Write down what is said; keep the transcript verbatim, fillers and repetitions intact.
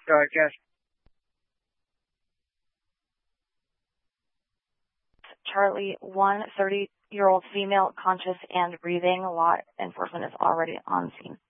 Starcast. Charlie, one thirty-year-old female, conscious and breathing. Law enforcement is already on scene.